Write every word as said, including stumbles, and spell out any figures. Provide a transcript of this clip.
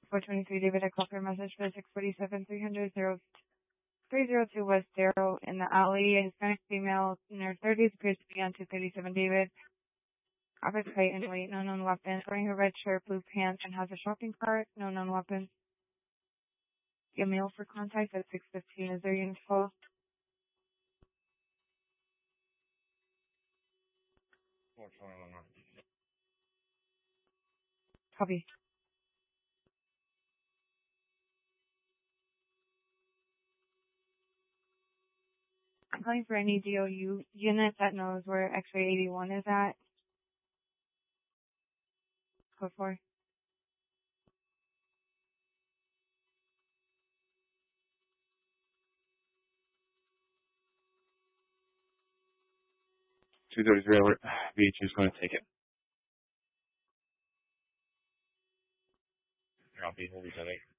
four twenty-three David, I call for a message for six forty-seven three hundred three oh two West Darrow in the alley. A Hispanic female in her thirties appears to be on two thirty-seven David. Average height and weight, no known weapons. Wearing a red shirt, blue pants, and has a shopping cart, no known weapons. Get mail for contact at six fifteen. Is there unit call? four twenty-one. Copy. I'm calling for any D O U unit that knows where X-ray eighty-one is at. Code four. two thirty-three over. V H is going to take it. Copy. We'll be sending.